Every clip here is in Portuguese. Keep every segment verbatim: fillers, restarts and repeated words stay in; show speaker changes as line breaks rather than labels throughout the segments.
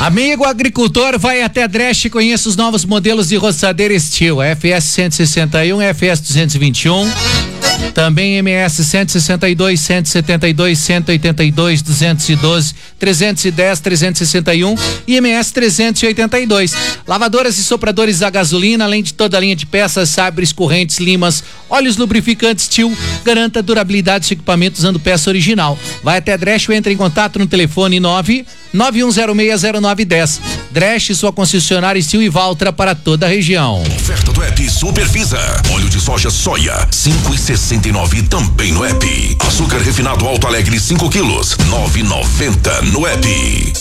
Amigo agricultor, vai até Dresch e conheça os novos modelos de roçadeira Steel, F S cento e sessenta e um, F S duzentos e vinte e um, também M S cento e sessenta e dois, cento e setenta e dois, cento e oitenta e dois, duzentos e doze, trezentos e dez, trezentos e sessenta e um e M S trezentos e oitenta e dois. Lavadoras e sopradores a gasolina, além de toda a linha de peças, sabres, correntes, limas, óleos lubrificantes Steel. Garanta a durabilidade dos equipamentos usando peça original. Vai até Dresch ou entre em contato no telefone nove nove um zero seis zero nove um zero. Dresch, sua concessionária Steel e Valtra para toda a região.
Oferta do app Supervisa. Óleo de soja soia cinco e sessenta e nove também no app. Açúcar refinado Alto Alegre cinco quilos nove e noventa no app.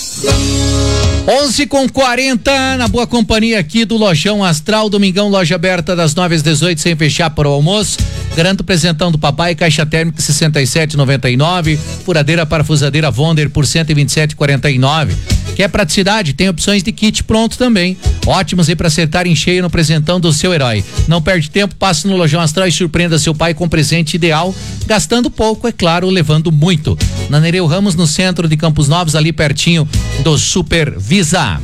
onze com quarenta, na boa companhia aqui do Lojão Astral. Domingão, loja aberta das nove às dezoito, sem fechar para o almoço. Garanto o presentão do papai, caixa térmica sessenta e sete e noventa e nove, furadeira parafusadeira Wonder por cento e vinte e sete e quarenta e nove. Quer praticidade? Tem opções de kit pronto também. Ótimos aí para acertar em cheio no presentão do seu herói. Não perde tempo, passe no Lojão Astral e surpreenda seu pai com presente ideal, gastando pouco, é claro, levando muito. Na Nereu Ramos, no centro de Campos Novos, ali pertinho do Supervisa.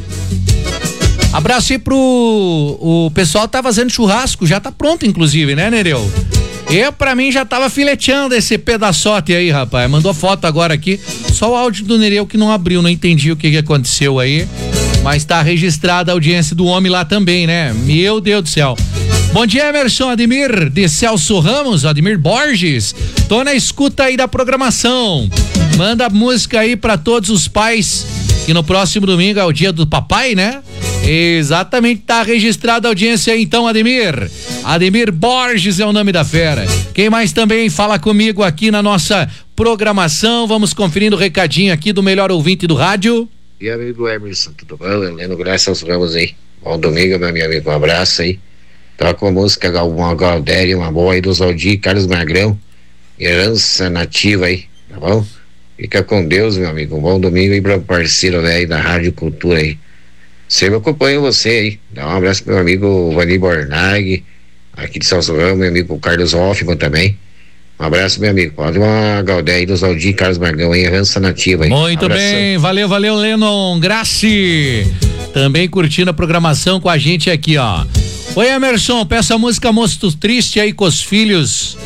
Abraço aí pro o pessoal tá fazendo churrasco, já tá pronto inclusive, né, Nereu? Eu, pra mim, já tava fileteando esse pedaçote aí, rapaz. Mandou foto agora aqui. Só o áudio do Nereu que não abriu, não entendi o que, que aconteceu aí. Mas tá registrada a audiência do homem lá também, né? Meu Deus do céu. Bom dia, Emerson Ademir, de Celso Ramos, Ademir Borges. Tô na escuta aí da programação. Manda música aí pra todos os pais, que no próximo domingo é o dia do papai, né? Exatamente, tá registrada a audiência aí então, Ademir. Ademir Borges é o nome da fera. Quem mais também fala comigo aqui na nossa programação? Vamos conferindo o recadinho aqui do melhor ouvinte do rádio.
E amigo Emerson, tudo bom? Heleno, graças aos Ramos aí. Bom domingo, meu amigo, um abraço aí. Toca uma música, uma Galdéria, uma boa aí do Zaldir, Carlos Magrão. Herança nativa aí, tá bom? Fica com Deus, meu amigo. Um bom domingo aí para o parceiro aí da Rádio Cultura aí. Sempre acompanho você aí. Dá um abraço pro meu amigo Vani Bornag, aqui de Celso Ramos, meu amigo Carlos Hoffman também. Um abraço, meu amigo. Pode uma Galdéria aí do Zaldir, Carlos Margão aí, Herança Nativa aí.
Muito bem, valeu, valeu, Lennon. Graci. Também curtindo a programação com a gente aqui, ó. Oi, Emerson, peça a música Moço Triste aí com os filhos.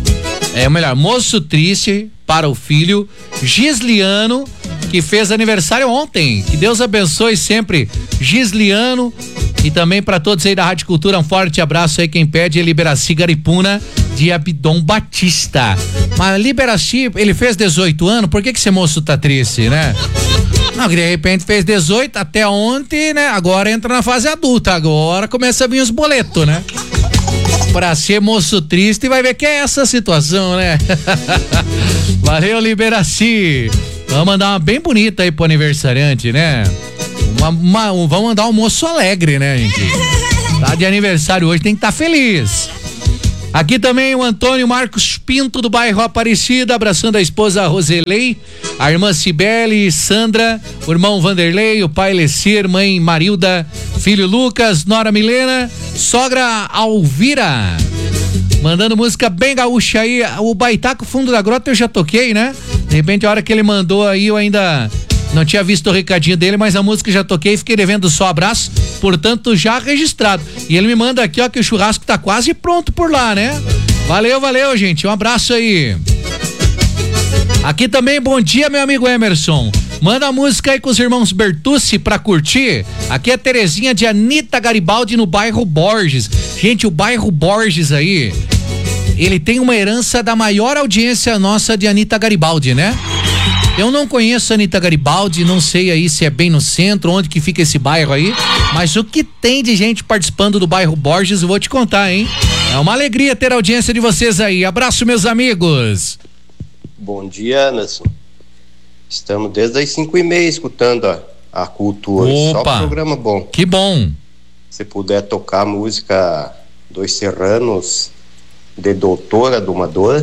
É melhor, Moço Triste para o filho Gisliano, que fez aniversário ontem. Que Deus abençoe sempre Gisliano, e também para todos aí da Rádio Cultura, um forte abraço aí. Quem pede é Liberaci Garipuna de Abdon Batista. Mas Liberaci, ele fez dezoito anos, por que que esse moço tá triste, né? Não, de repente fez dezoito até ontem, né? Agora entra na fase adulta, agora começa a vir os boletos, né? Pra ser moço triste, vai ver que é essa situação, né? Valeu, Liberaci. Vamos mandar uma bem bonita aí pro aniversariante, né? Uma, uma, um, vamos mandar um moço alegre, né, gente? Tá de aniversário hoje, tem que estar tá feliz. Aqui também o Antônio Marcos Pinto, do bairro Aparecida, abraçando a esposa Roselei, a irmã Cibele, Sandra, o irmão Vanderlei, o pai Lecir, mãe Marilda, filho Lucas, nora Milena, sogra Alvira. Mandando música bem gaúcha aí. O Baitaco Fundo da Grota eu já toquei, né? De repente, a hora que ele mandou aí, eu ainda não tinha visto o recadinho dele, mas a música já toquei, fiquei devendo só abraço, portanto já registrado. E ele me manda aqui, ó, que o churrasco tá quase pronto por lá, né? Valeu, valeu, gente, um abraço aí. Aqui também, bom dia, meu amigo Emerson. Manda a música aí com os irmãos Bertucci pra curtir. Aqui é Terezinha de Anita Garibaldi, no bairro Borges. Gente, o bairro Borges aí, ele tem uma herança da maior audiência nossa de Anita Garibaldi, né? Eu não conheço a Anita Garibaldi, não sei aí se é bem no centro, onde que fica esse bairro aí, mas o que tem de gente participando do bairro Borges, eu vou te contar, hein? É uma alegria ter a audiência de vocês aí. Abraço, meus amigos.
Bom dia, Anderson. Estamos desde as cinco e meia escutando a, a cultura.
Opa,
só programa bom.
Que bom.
Se puder tocar a música dos Serranos, de Doutora Domadora,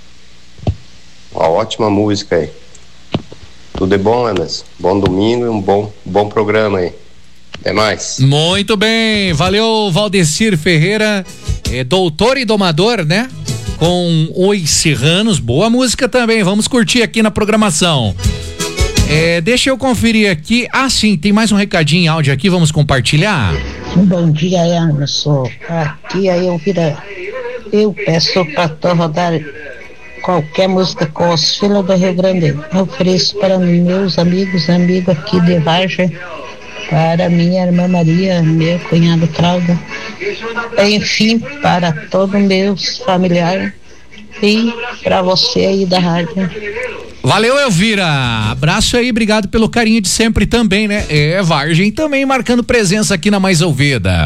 uma ótima música aí. Tudo é bom, Anderson. Bom domingo e um bom, bom programa aí. Até mais.
Muito bem. Valeu, Valdecir Ferreira, é, doutor e domador, né? Com Os Serranos. Boa música também. Vamos curtir aqui na programação. É, deixa eu conferir aqui. Ah, sim, tem mais um recadinho em áudio aqui, vamos compartilhar?
Bom dia, Emerson. Aqui aí eu vira. Eu peço para tu rodar qualquer música com os filhos do Rio Grande. Eu ofereço para meus amigos, amigos aqui de Vargem, para minha irmã Maria, meu cunhado Claudio, enfim, para todos meus familiares e para você aí da rádio.
Valeu, Elvira. Abraço aí, obrigado pelo carinho de sempre também, né? É, Vargem também marcando presença aqui na Mais Ouvida.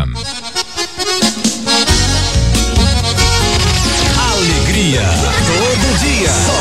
Alegria todo dia.